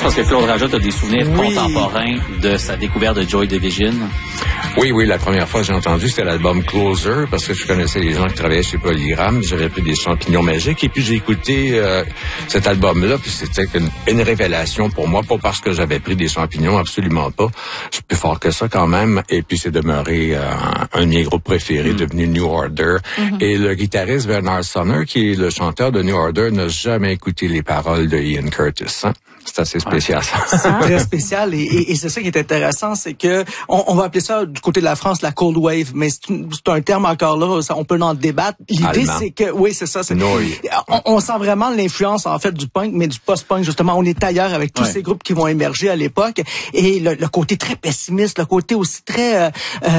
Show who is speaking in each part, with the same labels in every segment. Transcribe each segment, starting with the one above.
Speaker 1: pense que Claude Rajotte a des souvenirs contemporains de sa découverte de Joy Division.
Speaker 2: Oui, la première fois que j'ai entendu, c'était l'album Closer, parce que je connaissais les gens qui travaillaient chez Polygram. J'avais pris des champignons magiques, et puis j'ai écouté cet album-là, puis c'était une révélation pour moi, pas parce que j'avais pris des champignons, absolument pas. Je suis plus fort que ça quand même, et puis c'est demeuré un de mes groupes préférés, devenu New Order. Et le guitariste Bernard Sumner, qui est le chanteur de New Order, n'a jamais écouté les paroles de Ian Curtis. Hein? C'est assez spécial, ça.
Speaker 3: C'est très spécial et c'est ça qui est intéressant, c'est que on va appeler ça du côté de la France la cold wave, mais c'est un terme encore là, ça, on peut en débattre. L'idée c'est que c'est ça, on sent vraiment l'influence en fait du punk, mais du post-punk justement. On est ailleurs avec tous ces groupes qui vont émerger à l'époque et le côté très pessimiste, le côté aussi très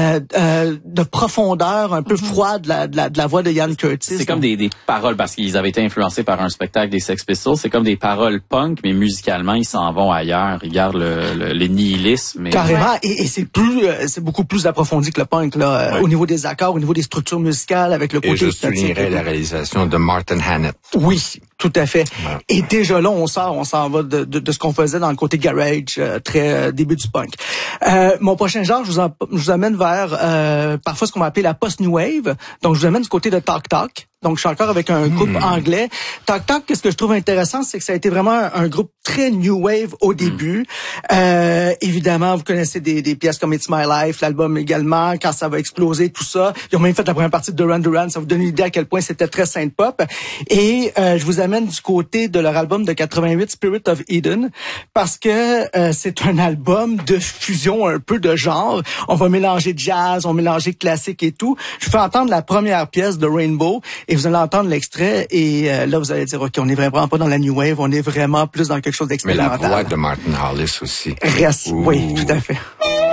Speaker 3: de profondeur, un peu froid de la voix de Ian Curtis.
Speaker 1: C'est comme des paroles parce qu'ils avaient été influencés par un spectacle des Sex Pistols. C'est comme des paroles punk, mais musicalement ils s'en vont ailleurs. Ils gardent les nihilismes. Mais...
Speaker 3: Carrément. Et c'est beaucoup plus approfondi que le punk, là, au niveau des accords, au niveau des structures musicales, avec le côté...
Speaker 2: Et je soulignerais la réalisation de Martin Hannett.
Speaker 3: Oui, tout à fait. Ouais. Et déjà là, on s'en va de ce qu'on faisait dans le côté garage, très début du punk. Mon prochain genre, je vous amène vers parfois ce qu'on va appeler la post-new wave. Donc, je vous amène du côté de Talk Talk. Donc, je suis encore avec un groupe anglais. Talk Talk, qu'est-ce que je trouve intéressant, c'est que ça a été vraiment un groupe très new wave au début. Évidemment, vous connaissez des pièces comme It's My Life, l'album également, Quand ça va exploser, tout ça. Ils ont même fait la première partie de Duran Duran. Ça vous donne une idée à quel point c'était très synth-pop. Et je vous amène du côté de leur album de 88, Spirit of Eden, parce que c'est un album de fusion un peu de genre. On va mélanger jazz, on va mélanger classique et tout. Je vous fais entendre la première pièce de Rainbow. Et vous allez entendre l'extrait et là, vous allez dire, OK, on n'est vraiment pas dans la New Wave, on est vraiment plus dans quelque chose d'expérimental.
Speaker 2: Mais la voix de Martin Hollis aussi.
Speaker 3: Oui, tout à fait.